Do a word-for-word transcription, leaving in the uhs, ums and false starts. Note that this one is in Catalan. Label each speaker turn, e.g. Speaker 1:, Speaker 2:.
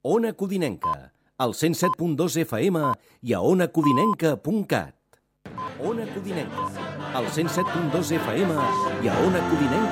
Speaker 1: Ona Codinenca, al cent set punt dos F M i a ona codinenca punt cat. Ona Codinenca, al cent set punt dos F M i a ona codinenca